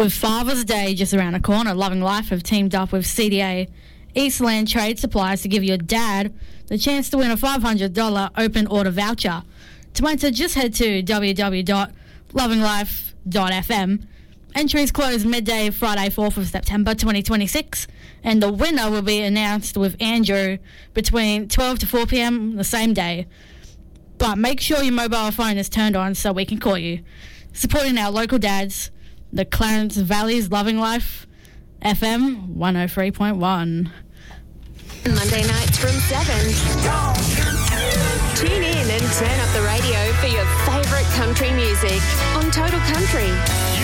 With Father's Day just around the corner, Loving Life have teamed up with CDA Eastland Trade Supplies to give your dad the chance to win a $500 open order voucher. To enter, just head to www.lovinglife.fm. Entries close midday Friday 4th of September 2026, and the winner will be announced with Andrew between 12 to 4 p.m. the same day. But make sure your mobile phone is turned on so we can call you. Supporting our local dads, the Clarence Valley's Loving Life, FM 103.1. Monday nights from 7. Tune in and turn up the radio for your favourite country music on Total Country.